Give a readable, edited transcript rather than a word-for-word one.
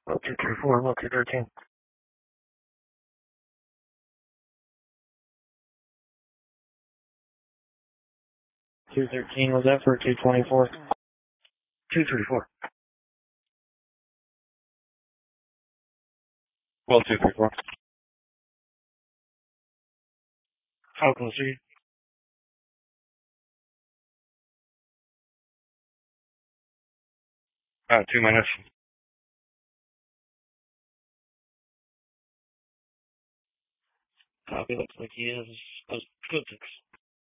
Well, 234, well, 213. 213 was that for 224? 234. Well, 234. Falcon Street. 2 minutes. Copy, looks like he is. Good 6.